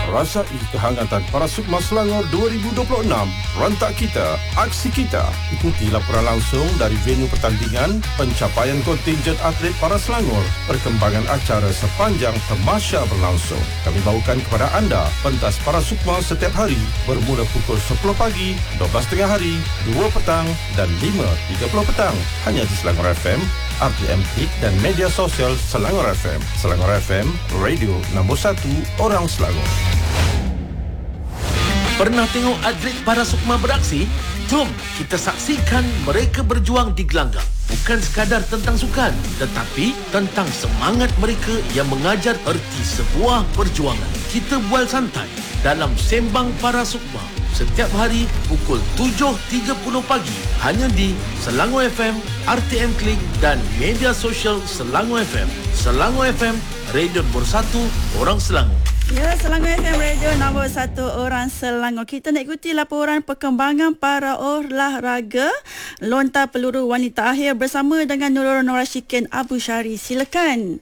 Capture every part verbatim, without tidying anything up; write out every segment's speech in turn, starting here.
Rasai kehangatan para Sukma Selangor dua ribu dua puluh enam. Rentak kita, aksi kita. Ikuti laporan langsung dari venue pertandingan, pencapaian kontingen atlet para Selangor, perkembangan acara sepanjang tamasya berlangsung. Kami bawakan kepada anda pentas para Sukma setiap hari bermula pukul sepuluh pagi, dua belas tengah hari, dua petang dan lima tiga puluh petang. Hanya di Selangor F M, R T M Klik dan media sosial Selangor F M. Selangor F M, radio nombor satu orang Selangor. Pernah tengok atlet para Sukma beraksi? Jom kita saksikan mereka berjuang di gelanggang. Bukan sekadar tentang sukan, tetapi tentang semangat mereka yang mengajar erti sebuah perjuangan. Kita bual santai dalam Sembang Para Sukma setiap hari pukul tujuh tiga puluh pagi hanya di Selangor F M, R T M Klik dan media sosial Selangor F M. Selangor F M, radio nombor satu orang Selangor. Ya, Selangor F M Radio nombor satu orang Selangor. Kita nak ikuti laporan perkembangan para olahraga lontar peluru wanita akhir bersama dengan Nurul Norashikin Abu Syari. Silakan.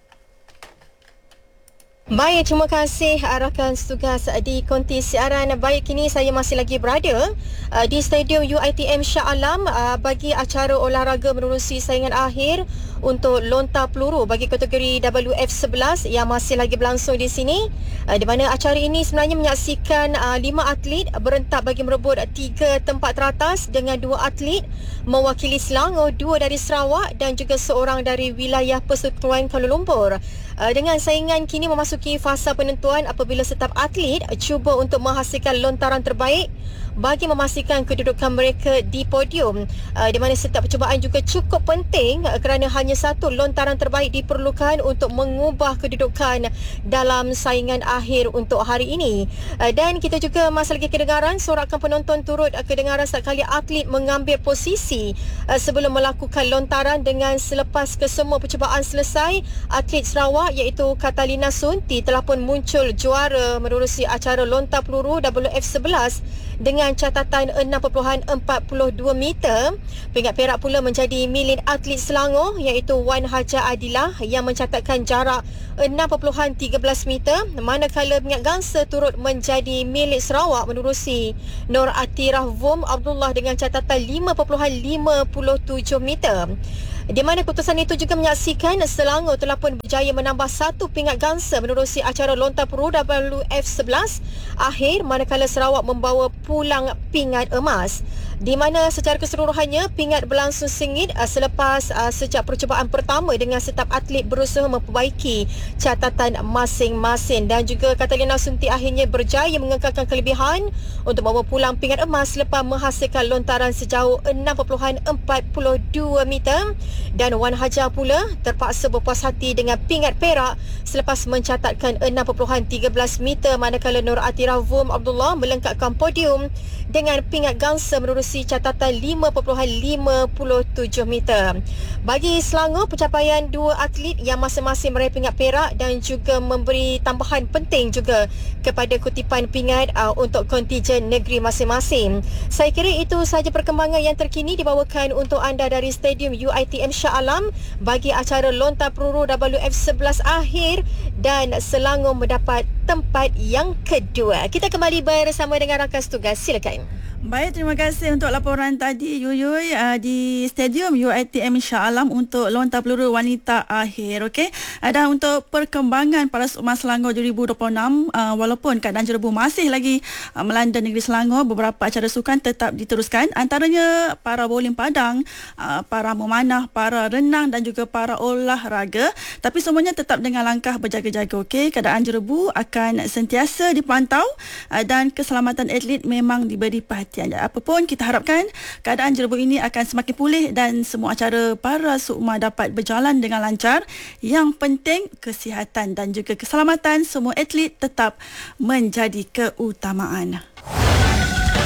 Baik, terima kasih rakan setugas di konti siaran. Baik, kini saya masih lagi berada uh, di Stadium U I T M Shah Alam uh, bagi acara olahraga menerusi saingan akhir untuk lontar peluru bagi kategori W F sebelas yang masih lagi berlangsung di sini, uh, di mana acara ini sebenarnya menyaksikan uh, lima atlet berentak bagi merebut tiga tempat teratas dengan dua atlet mewakili Selangor, dua dari Sarawak dan juga seorang dari wilayah Persekutuan Kuala Lumpur. Uh, dengan saingan kini memasuki fasa penentuan apabila setiap atlet cuba untuk menghasilkan lontaran terbaik bagi memastikan kedudukan mereka di podium, uh, di mana setiap percubaan juga cukup penting uh, kerana hanya satu lontaran terbaik diperlukan untuk mengubah kedudukan dalam saingan akhir untuk hari ini. Uh, dan kita juga masih lagi kedengaran sorakan penonton turut uh, kedengaran setiap kali atlet mengambil posisi uh, sebelum melakukan lontaran. Dengan selepas kesemua percubaan selesai, atlet Sarawak iaitu Katalina Sunti telah pun muncul juara menerusi acara lontar peluru W F sebelas dengan catatan enam perpuluhan empat dua meter. Peringkat perak pula menjadi milik atlet Selangor iaitu Wan Haja Adila yang mencatatkan jarak enam perpuluhan tiga belas meter, manakala peringkat gangsa turut menjadi milik Sarawak menerusi Nur Atirah Vom Abdullah dengan catatan lima perpuluhan lima tujuh meter. Di mana keputusan itu juga menyaksikan Selangor telah pun berjaya menambah satu pingat gangsa menerusi acara lontar peluru W F sebelas akhir, manakala Sarawak membawa pulang pingat emas. Di mana secara keseluruhannya pingat berlangsung sengit uh, selepas uh, sejak percubaan pertama dengan setiap atlet berusaha memperbaiki catatan masing-masing. Dan juga Katalina Sunti akhirnya berjaya mengekalkan kelebihan untuk membawa pulang pingat emas selepas menghasilkan lontaran sejauh enam perpuluhan empat dua meter. Dan Wan Hajar pula terpaksa berpuas hati dengan pingat perak selepas mencatatkan enam perpuluhan tiga belas meter, manakala Nur Atirah Vom Abdullah melengkapkan podium dengan pingat gangsa menerusi catatan lima perpuluhan lima tujuh meter. Bagi Selangor, pencapaian dua atlet yang masing-masing meraih pingat perak dan juga memberi tambahan penting juga kepada kutipan pingat uh, untuk kontingen negeri masing-masing. Saya kira itu sahaja perkembangan yang terkini dibawakan untuk anda dari Stadium U I T M Shah Alam bagi acara lontar peluru W F sebelas akhir, dan Selangor mendapat tempat yang kedua. Kita kembali bersama dengan rakan setugas. Silakan. Baik, terima kasih untuk laporan tadi Yuyuy uh, di Stadium U I T M Shah Alam untuk lontar peluru wanita akhir. Okey. Ada untuk perkembangan para Sukma Selangor dua ribu dua puluh enam, uh, walaupun keadaan jerebu masih lagi uh, melanda negeri Selangor, beberapa acara sukan tetap diteruskan, antaranya para bowling padang, uh, para memanah, para renang dan juga para olahraga, tapi semuanya tetap dengan langkah berjaga-jaga. Okey, keadaan jerebu akan sentiasa dipantau uh, dan keselamatan atlet memang diberi perhatian. Apapun, kita harapkan keadaan jerebu ini akan semakin pulih dan semua acara para Sukma dapat berjalan dengan lancar. Yang penting kesihatan dan juga keselamatan semua atlet tetap menjadi keutamaan.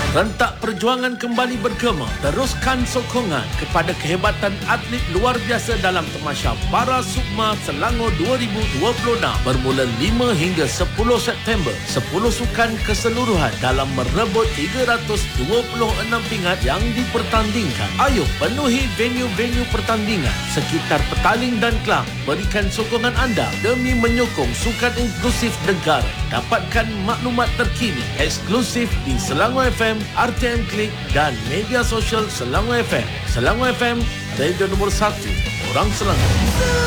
Rentak perjuangan kembali bergema. Teruskan sokongan kepada kehebatan atlet luar biasa dalam Tamasya Para Sukma Selangor dua ribu dua puluh enam bermula lima hingga sepuluh September. sepuluh sukan keseluruhan dalam merebut tiga ratus dua puluh enam pingat yang dipertandingkan. Ayo penuhi venue-venue pertandingan sekitar Petaling dan Kelang. Berikan sokongan anda demi menyokong sukan inklusif negara. Dapatkan maklumat terkini eksklusif di Selangor F M, R T M Klik dan media sosial Selangor F M. Selangor F M, radio nombor satu, orang Selangor.